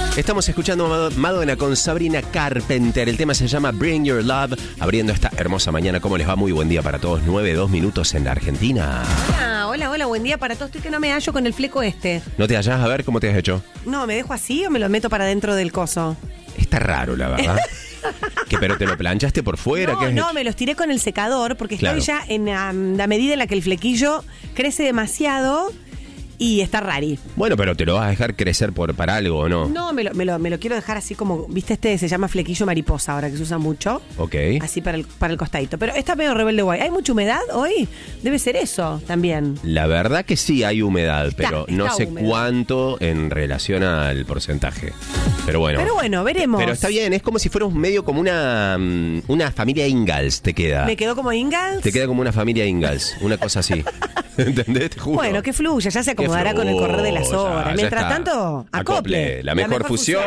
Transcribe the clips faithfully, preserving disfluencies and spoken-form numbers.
Estamos escuchando Mad- Madonna con Sabrina Carpenter. El tema se llama Bring Your Love. Abriendo esta hermosa mañana. ¿Cómo les va? Muy buen día para todos. nueve, dos minutos en la Argentina. Hola, hola, hola, buen día para todos. Estoy que no me hallo con el fleco este. ¿No te hallas? A ver, ¿cómo te has hecho? No, ¿me dejo así o me lo meto para dentro del coso? Está raro, la verdad. ¿Qué, pero te lo planchaste por fuera? ¿Qué No, has no, hecho? me los tiré con el secador porque Claro. estoy ya en um, la medida en la que el flequillo crece demasiado y está rari. Bueno, pero ¿te lo vas a dejar crecer por, para algo o no? No, me lo, me, lo, me lo quiero dejar así como, viste, este se llama flequillo mariposa ahora que se usa mucho. Ok. Así para el, para el costadito. Pero está medio rebelde guay. ¿Hay mucha humedad hoy? Debe ser eso también. La verdad que sí hay humedad, Está, pero no está sé húmedo. cuánto en relación al porcentaje. Pero bueno. Pero bueno, veremos. Pero está bien, es como si fuéramos medio como una, mm, una familia Ingalls, te queda. ¿Me quedó como Ingalls? Te queda como una familia Ingalls, una cosa así. ¿Entendés? Te juro. Bueno, que fluya, ya se acomodará Que con el correr de las fluya, horas. ya Mientras está. tanto, acople. La mejor, fusión.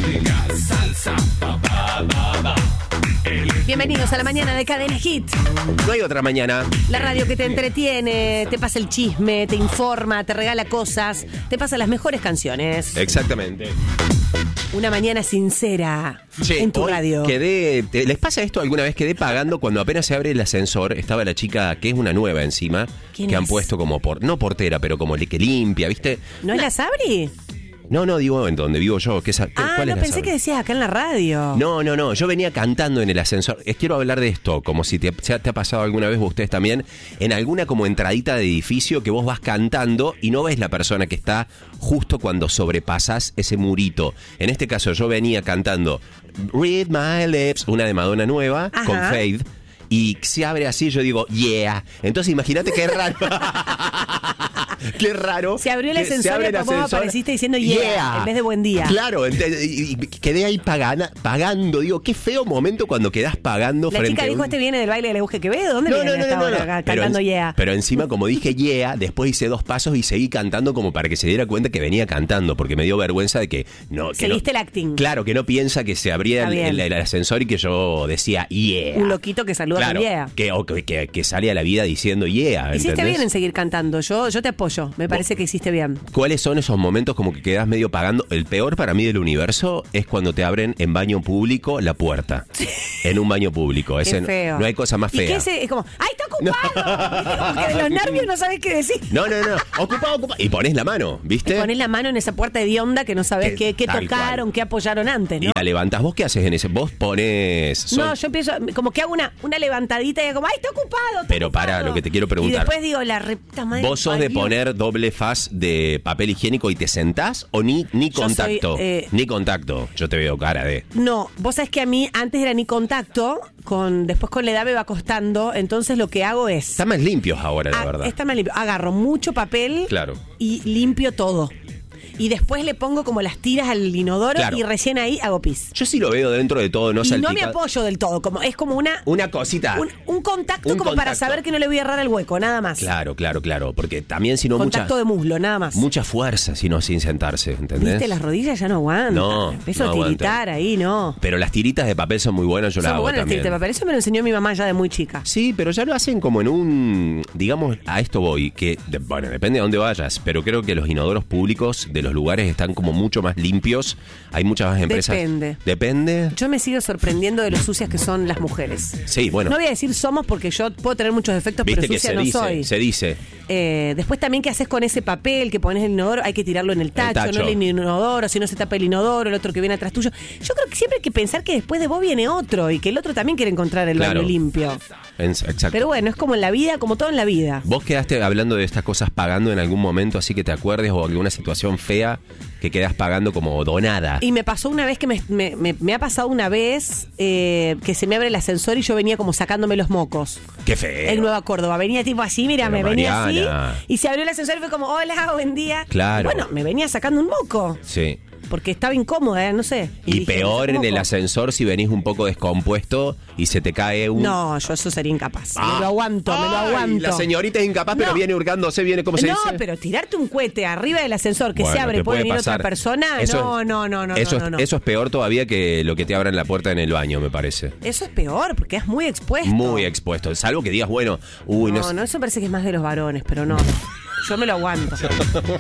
Bienvenidos a la mañana de Cadena Hit. No hay otra mañana. La radio que te entretiene, te pasa el chisme, te informa, te regala cosas, te pasa las mejores canciones. Exactamente. Una mañana sincera Che, en tu hoy radio. Quedé, te- ¿les pasa esto alguna vez? Quedé pagando cuando apenas se abre el ascensor. Estaba la chica, que es una nueva encima, ¿Quién que han es? puesto como, por no portera, pero como li- que limpia, ¿viste? ¿No es la Sabri? No, no, digo en donde vivo yo. ¿Qué, sa- qué- Ah, ¿Cuál no es la pensé Sabri? que decías acá en la radio. No, no, no. Yo venía cantando en el ascensor. Es, quiero hablar de esto, como si te, ya te ha pasado alguna vez, ustedes también, en alguna como entradita de edificio que vos vas cantando y no ves la persona que está justo cuando sobrepasas ese murito. En este caso, yo venía cantando Read My Lips, una de Madonna nueva, Ajá. con Faith. Y se abre así, yo digo, yeah. Entonces imagínate qué raro. Qué raro. Se abrió el que ascensor abre y el después vos ascensor. apareciste diciendo yeah, en vez de buen día. Claro, ent- y, y quedé ahí pagana- pagando. Digo, qué feo momento cuando quedás pagando La frente chica a dijo, un- este viene del baile de la Euge Quevedo. ¿Dónde No, viene no, no, esta no, hora no. acá Pero, cantando en- yeah? pero encima, como dije yeah, después hice dos pasos y seguí cantando como para que se diera cuenta que venía cantando, porque me dio vergüenza de que no. Que Seguiste no, el acting. Claro, que no piensa que se abría Está el, bien. el- el ascensor y que yo decía yeah. Un loquito que saluda Claro, con yeah. que, o que, que, que sale a la vida diciendo yeah. Hiciste ¿entendés? bien en seguir cantando. Yo, yo te apoyo. Me parece que hiciste bien. ¿Cuáles son esos momentos como que quedas medio pagando? El peor para mí del universo es cuando te abren en baño público la puerta. En un baño público. Ese Qué no- feo. No hay cosa más ¿Y fea. qué ese? Es como, ¡ay, está ocupado! ¿Viste? Como que de los nervios no sabes qué decir. No, no, no. Ocupado, ocupado. Y pones la mano, Te ¿viste? pones la mano en esa puerta hedionda que no sabes Que- qué, qué tal tocaron, cual. qué apoyaron antes, Y ¿no? la levantás. ¿Vos qué haces en ese? Vos pones... son- No, yo empiezo, como que hago una, una levantadita y como, ¡ay, está ocupado! está Pero ocupado". pará, lo que te quiero Y preguntar. después digo, la repta madre. ¿Vos sos que de parió. poner doble faz de papel higiénico y te sentás o ni, ni Yo contacto? soy, eh, Ni contacto. Yo te veo cara de... No, vos sabés que a mí antes era ni contacto, con después con la edad me va costando, entonces lo que hago es... Están más limpios ahora, la Ah, verdad. está más limpio. Agarro mucho papel Claro. y limpio todo. Y después le pongo como las tiras al inodoro Claro. y recién ahí hago pis. Yo sí lo veo dentro de todo, no y no me salpica- apoyo del todo, como es como una Una cosita. un, un contacto Un como para contacto. saber que no le voy a errar el hueco, nada más. Claro, claro, claro. Porque también si no mucha, Contacto de muslo, nada más. mucha fuerza, si no sin sentarse, ¿entendés? Viste, las rodillas ya no aguantan. No, Empiezo no a tiritar aguantan. ahí, no. Pero las tiritas de papel son muy buenas, yo las Son hago buenas las también. tiritas de papel. Eso me lo enseñó mi mamá ya de muy chica. Sí, pero ya lo hacen como en un... Digamos, a esto voy, que, de- bueno, depende de dónde vayas, pero creo que los inodoros públicos de los lugares están como mucho más limpios. Hay muchas más empresas... Depende. Depende. Yo me sigo sorprendiendo de lo sucias que son las mujeres. Sí, bueno. No voy a decir somos porque yo puedo tener muchos defectos, Viste pero que sucia se no dice, soy. se dice. Eh, después también, ¿qué haces con ese papel que pones en el inodoro? Hay que tirarlo en el tacho, tacho. no en el inodoro, si no se tapa el inodoro, el otro que viene atrás tuyo. Yo creo que siempre hay que pensar que después de vos viene otro y que el otro también quiere encontrar el Claro. baño limpio. En- exacto. Pero bueno, es como en la vida, como todo en la vida. ¿Vos quedaste hablando de estas cosas pagando en algún momento, así que te acuerdes, o alguna situación fea que quedás pagando como donada? Y me pasó una vez que me, me- me- me ha pasado una vez eh, que se me abre el ascensor y yo venía como sacándome los mocos. ¡Qué feo! En Nueva Córdoba. Venía tipo así, mira, Pero me venía Mariana. así. Y se abrió el ascensor y fue como, hola, buen día. Claro. Y bueno, me venía sacando un moco. Sí. Porque estaba incómoda, ¿eh? No sé. Y, dije, peor en "Moco". el ascensor si venís un poco descompuesto y se te cae un... No, yo eso sería incapaz. Ah. me lo aguanto, me lo Ay, aguanto. La señorita es incapaz, pero No. viene hurgándose, viene, ¿cómo se no, dice? pero tirarte un cohete arriba del ascensor que Bueno, se abre te y puede puede venir pasar. otra persona, Eso no, es- no, no, no, eso, no, no, no. Es, eso es peor todavía que lo que te abran la puerta en el baño, me parece. Eso es peor, porque es muy expuesto. Muy expuesto. Salvo que digas, bueno, uy, no, No, sé. no, eso parece que es más de los varones, pero no. Yo me lo aguanto.